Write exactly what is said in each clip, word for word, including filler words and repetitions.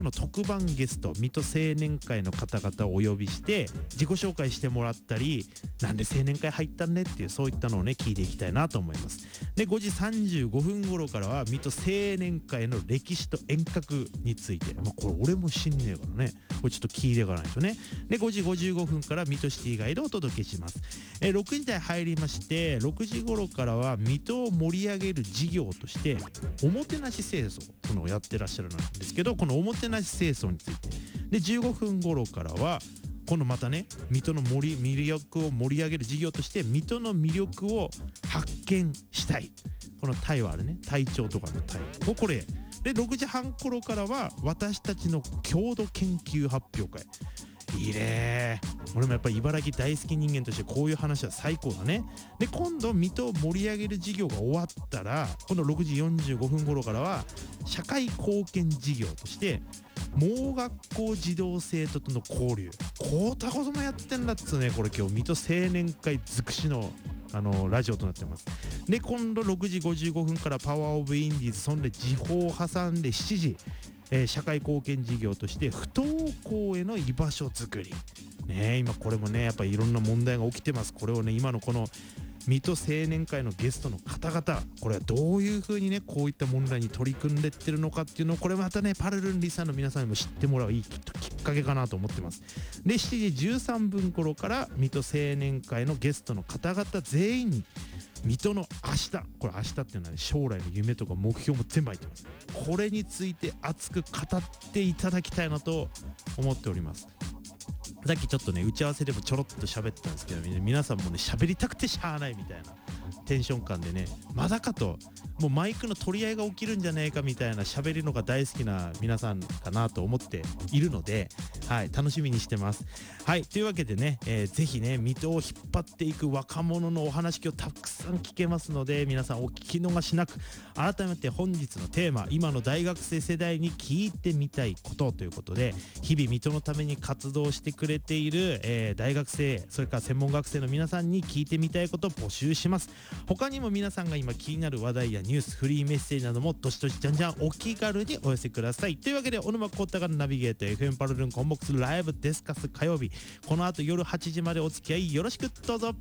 の特番ゲスト水戸青年会の方々をお呼びして自己紹介してもらったり、なんで青年会入ったんねっていうそういったのをね聞いていきたいなと思います。でごじさんじゅうごふん頃からは水戸青年会の歴史と遠隔について、まあ、これ俺も知んねえからね、これちょっと聞いていかないとね。でごじごじゅうごふんから水戸シティガイドをお届けします。えー、ろくじ台入りまして、ろくじ頃からは水戸を盛り上げる事業としておもてなし清掃そのやってらっしゃるんですけど、このおもてなし清掃についてでじゅうごふん頃からは今度またね水戸の盛り魅力を盛り上げる事業として水戸の魅力を発見したい、このタイはあるね、体調とかのタイをこれでろくじはん頃からは私たちの郷土研究発表会。いいねー、俺もやっぱり茨城大好き人間としてこういう話は最高だね。で今度水戸を盛り上げる事業が終わったら今度ろくじよんじゅうごふん頃からは社会貢献事業として盲学校児童生徒との交流、こうたこともやってんだっつうね。これ今日水戸青年会尽くしのあのラジオとなってます。で今度ろくじごじゅうごふんからパワーオブインディーズ、そんで時報を挟んでしちじ、えー、社会貢献事業として不登校への居場所づくりね。今これもねやっぱりいろんな問題が起きてます。これをね今のこの水戸青年会のゲストの方々、これはどういう風にねこういった問題に取り組んでってるのかっていうのをこれまたねパルルンリサの皆さんにも知ってもらういいきっかけかなと思ってます。でしちじじゅうさんぷん頃から水戸青年会のゲストの方々全員に水戸の明日、これ明日っていうのは、ね、将来の夢とか目標も全部入ってます。これについて熱く語っていただきたいなと思っております。さっきちょっとね打ち合わせでもちょろっと喋ってたんですけど、皆さんもね喋りたくてしゃあないみたいなテンション感でね、まだかともうマイクの取り合いが起きるんじゃねえかみたいな喋るのが大好きな皆さんかなと思っているので、はい楽しみにしてます。はいというわけでね、えー、ぜひね水戸を引っ張っていく若者のお話今日たくさん聞けますので、皆さんお聞き逃しなく。改めて本日のテーマ、今の大学生世代に聞いてみたいことということで、日々水戸のために活動してくれている、えー、大学生それから専門学生の皆さんに聞いてみたいことを募集します。他にも皆さんが今気になる話題やニュース、フリーメッセージなどもどしどしじゃんじゃんお気軽にお寄せください。というわけで小沼孝太がナビゲート エフエム パルルンコンボックスライブディスカス火曜日、この後夜はちじまでお付き合いよろしくどうぞ。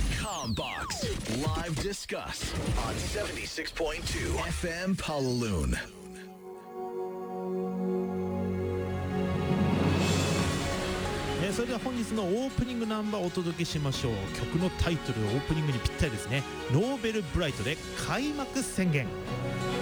Combox Live Discuss on セブンティシックスポイントツー エフエム Palaloon。 えー、それでは本日のオープニングナンバーをお届けしましょう。曲のタイトルオープニングにぴったりですね。ノーベルブライトで開幕宣言。